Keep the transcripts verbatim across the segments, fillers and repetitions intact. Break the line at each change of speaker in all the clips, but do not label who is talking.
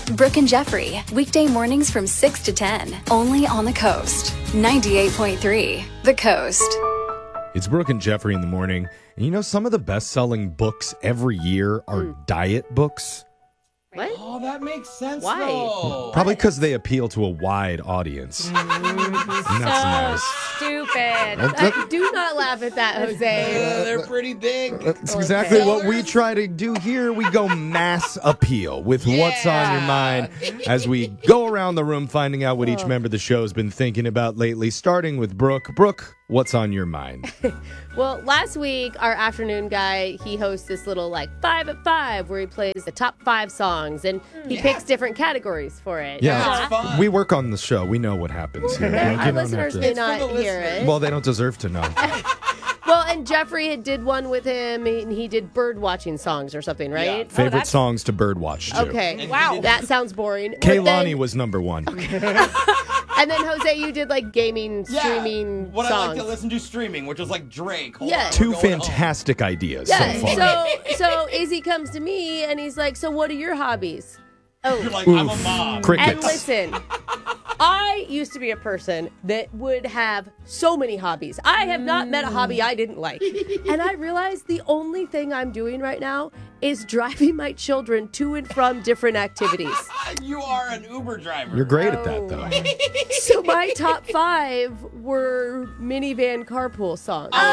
Brooke and Jeffrey, weekday mornings from six to ten, only on the Coast. ninety-eight point three, The Coast.
It's Brooke and Jeffrey in the morning. And you know, some of the best-selling books every year are mm. diet books.
What?
Oh, that makes sense.
Why?
Though.
Probably because they appeal to a wide audience.
Mm,
That's
so
nice.
stupid.
I do not laugh at that, Jose.
Uh, they're pretty big.
That's exactly what we try to do here. We go mass appeal with yeah. what's on your mind as we go around the room finding out what each member of the show has been thinking about lately, starting with Brooke. Brooke, what's on your mind?
Well, last week, our afternoon guy, he hosts this little, like, five at five, where he plays the top five songs, and he yeah. picks different categories for it.
Yeah, yeah. We work on the show. We know what happens here.
Our you listeners may not hear it.
Well, they don't deserve to know.
Well, and Jeffrey had did one with him, and he did bird watching songs or something, right?
Yeah. Favorite oh, songs to bird watch, too.
Okay. Wow. That sounds boring.
Kaylani was number one.
Okay. And then, Jose, you did, like, gaming,
yeah,
streaming
what
songs.
I like to listen to streaming, which was like Drake. Hold
yeah.
on,
Two fantastic home. ideas
yeah.
so far.
So, so Izzy comes to me, and he's like, so what are your hobbies?
Oh, You're like, Oof. I'm a mom.
Crickets.
And listen, I used to be a person that would have so many hobbies. I have not met a hobby I didn't like. And I realized the only thing I'm doing right now is driving my children to and from different activities.
You are an Uber driver.
You're great oh. at that, though.
So my top five were minivan carpool songs.
Oh,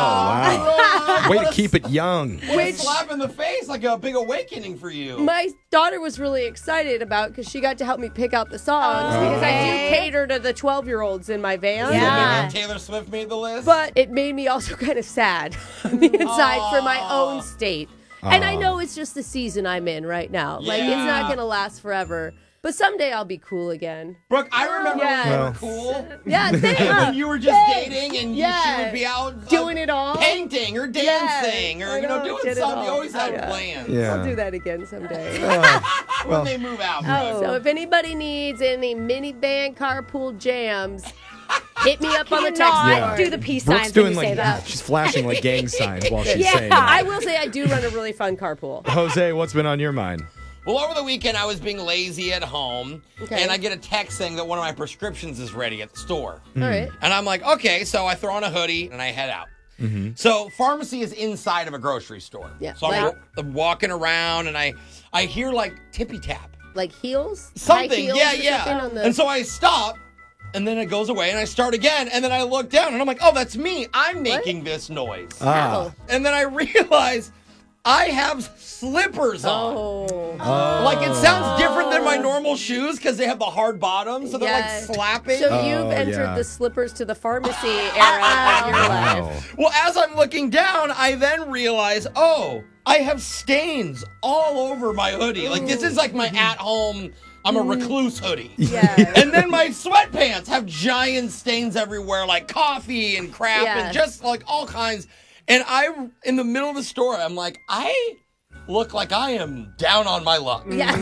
wow. Way to keep it young.
Which slap in the face, like a big awakening for you.
My daughter was really excited about because she got to help me pick out the songs
oh.
because I do cater to the twelve-year-olds in my van.
Yeah.
Taylor Swift made the list.
But it made me also kind of sad on the inside oh. for my own state. And I know it's just the season I'm in right now.
Yeah.
Like, it's not going to last forever. But someday I'll be cool again.
Brooke, I remember
yeah.
when you were cool.
Yeah, same.
When you were just
Thanks.
dating and
yeah.
you, she would be out
doing
uh,
it all.
Painting or dancing
yeah.
or, you know, doing something. You always had
yeah.
plans.
Yeah.
I'll do that again someday.
Uh,
when
well,
they move out.
Oh. So if anybody needs any minivan carpool jams, hit me up on the text
line.
Yeah.
Do the peace
Brooke's
signs
doing
when you
like,
say that.
She's flashing like gang signs while she's
yeah.
saying that.
I will say I do run a really fun carpool.
Jose, what's been on your mind?
Well, over the weekend, I was being lazy at home,
okay.
and I get a text saying that one of my prescriptions is ready at the store.
Mm. All right.
And I'm like, okay, so I throw on a hoodie, and I head out. Mm-hmm. So pharmacy is inside of a grocery store.
Yeah.
So I'm, I'm walking around, and I, I hear, like, tippy-tap.
Like heels?
Something,
High heels
yeah,
or
yeah.
something on the...
And so I stop, and then it goes away, and I start again, and then I look down, and I'm like, oh, that's me. I'm making what? this noise.
Ah.
And then I realize I have slippers on.
Oh.
oh.
Like, it sounds different than my normal shoes because they have the hard bottoms, so they're
yes.
like slapping.
So
oh,
you've entered
yeah.
the slippers to the pharmacy era of your
wow.
life.
Well, as I'm looking down, I then realize, oh, I have stains all over my hoodie. Like, this is like my at-home, I'm a recluse hoodie.
Yeah.
And then my sweatpants have giant stains everywhere, like coffee and crap
Yeah.
and just like all kinds. And I, in the middle of the store, I'm like, I look like I am down on my luck.
Yeah.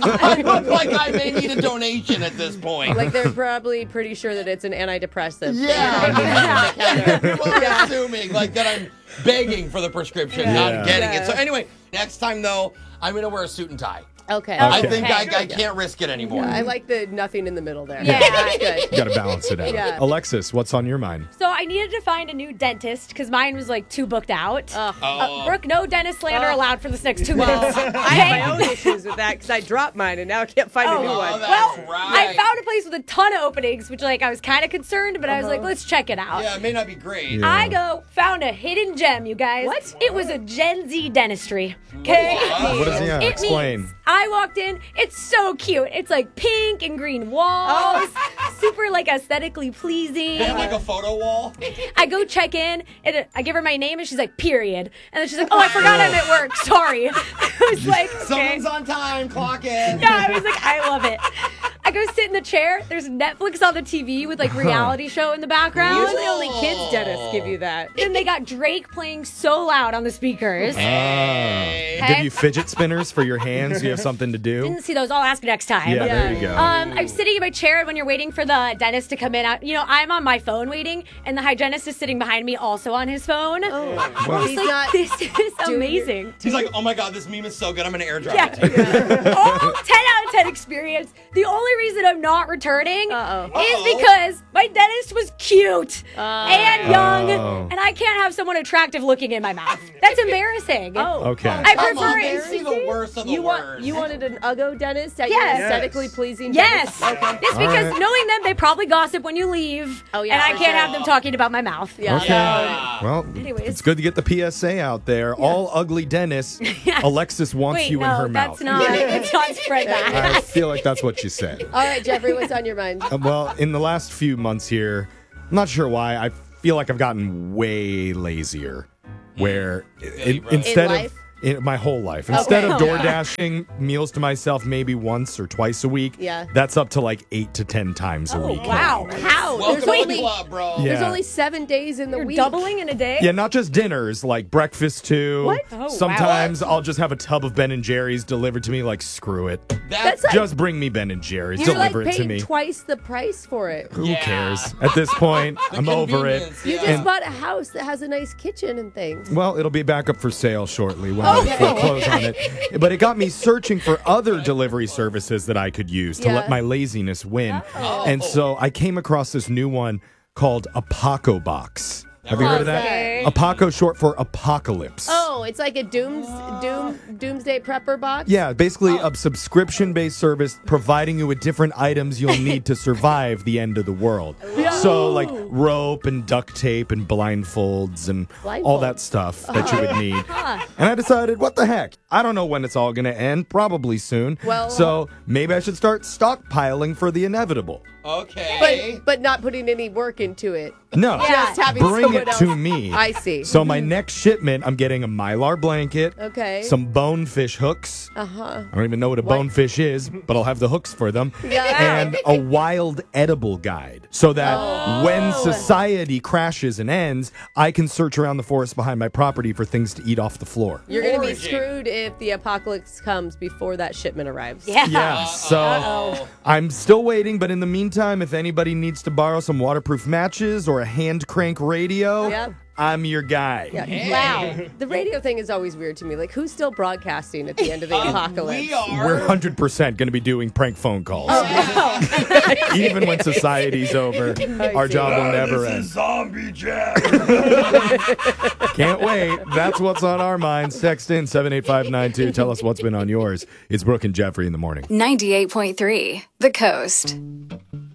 I look like I may need a donation at this point.
Like they're probably pretty sure that it's an antidepressant.
Yeah.
yeah.
People are assuming like that I'm begging for the prescription,
Yeah.
not getting
Yeah.
it. So anyway, next time though, I'm going to wear a suit and tie.
Okay.
I
Okay.
think
Okay.
I, I can't risk it anymore.
Yeah, I like the nothing in the middle there.
Yeah.
That's good.
You got to balance it out.
Yeah.
Alexis, what's on your mind?
So I needed to find a new dentist because mine was like too booked out.
Ugh.
Oh.
Uh, Brooke, no dentist slander
Oh.
allowed for this next two
Well,
minutes.
I have my own issues with that because I dropped mine and now I can't find
Oh.
a new
Oh,
one.
that's
Well,
right.
I found a place with a ton of openings, which like I was kind of concerned, but I was like, let's check it out.
Yeah, it may not be great.
Yeah.
I go, found a hidden gem, you guys.
What?
It was a Gen Z dentistry. Okay?
What?
What does he have?
It
Explain.
means I walked in, it's so cute. It's like pink and green walls, super like aesthetically pleasing.
They have like a photo wall.
I go check in, and I give her my name, and she's like, period. And then she's like, oh, I forgot I'm at work. Sorry. I was like, okay.
Someone's on time. Clock in.
Yeah, I was like, I love it. I go sit in the chair. There's Netflix on the T V with like reality show in the background.
Usually only kids dentists give you that.
Then they got Drake playing so loud on the speakers.
Hey.
Give you fidget spinners for your hands. So you have something to do.
Didn't see those. I'll ask next time.
Yeah, there you go.
Um, I'm sitting in my chair when you're waiting for the dentist to come in. I, you know, I'm on my phone waiting, and the hygienist is sitting behind me, also on his phone.
Oh.
Well,
He's
Like,
not
this is
doing
amazing.
He's like, oh my god, this meme is so good. I'm gonna airdrop
Yeah.
it to you.
Oh, ten out of ten that experience. The only reason I'm not returning
Uh-oh.
is
Uh-oh.
because my dentist was cute
Uh,
and young,
Oh.
and I can't have someone attractive looking in my mouth. That's embarrassing.
Oh.
Okay.
I
Come
prefer
on,
it.
they see the worst of the
You want
worst.
you wanted an Uggo dentist at
Yes.
your aesthetically pleasing
Yes.
dentist? Okay.
It's because
right.
knowing them, they probably gossip when you leave.
Oh, yeah,
And I
for
can't
sure.
have them talking about my mouth.
Yeah.
Okay.
Yeah.
Well,
Anyways.
it's good to get the P S A out there. All ugly dentists, Alexis wants
Wait,
you
no,
in her
that's
mouth.
not. It's not spread that.
I feel like that's what you said.
All right, Jeffrey, what's on your mind?
Uh, Well, in the last few months here, I'm not sure why, I feel like I've gotten way lazier. Where in,
bro.
instead
In
of
life?
in my whole life, instead of
Okay.
door dashing meals to myself maybe once or twice a week,
Yeah.
that's up to like eight to ten times a
Oh,
week.
wow.
How?
Welcome
There's
to
only
the club, bro.
Yeah.
there's only seven days in the
You're
week.
doubling in a day?
Yeah, not just dinners, like breakfast too.
What?
Oh, wow.
Sometimes I'll just have a tub of Ben and Jerry's delivered to me. Like, screw it,
That's like
just bring me Ben and Jerry's.
you're like
Deliver it to
paying
me.
twice the price for it.
Who
Yeah.
cares? At this point,
The
I'm over it.
convenience,
You
yeah.
just
And-
bought a house that has a nice kitchen and things.
Well, it'll be back up for sale shortly when
Okay.
I foreclose on it. But it got me searching for other delivery services that I could use to
Yeah.
let my laziness win.
Oh.
And so I came across this new one called Apoco Box. Have you heard of that?
Okay.
Apoco, short for apocalypse.
Oh, it's like a dooms doom doomsday prepper box.
Yeah, basically a subscription-based service providing you with different items you'll need to survive the end of the world. So like rope and duct tape and blindfolds and all that stuff that you would need. And I decided, what the heck? I don't know when it's all going to end, probably soon.
Well-
so maybe I should start stockpiling for the inevitable.
Okay.
But but not putting any work into it.
No,
Just having
bring
someone
it
else.
to me.
I see.
So my next shipment, I'm getting a Mylar blanket,
Okay.
some bonefish hooks.
Uh-huh.
I don't even know what a
What?
bonefish is, but I'll have the hooks for them.
Yeah.
And a wild edible guide so that
Oh.
when society crashes and ends, I can search around the forest behind my property for things to eat off the floor.
You're gonna be
Foraging.
screwed if the apocalypse comes before that shipment arrives.
Yeah.
Yeah, so
Uh-oh.
I'm still waiting, but in the meantime, if anybody needs to borrow some waterproof matches or a hand crank radio,
Yep.
I'm your guy.
Yeah. Wow. The radio thing is always weird to me. Like, who's still broadcasting at the end of the apocalypse?
We are.
We're one hundred percent going to be doing prank phone calls.
Oh.
Even when society's over, our
see.
job will never end.
Zombie Jack.
Can't wait. That's what's on our minds. Text in seven eight five nine two. Tell us what's been on yours. It's Brooke and Jeffrey in the morning.
ninety-eight point three The Coast.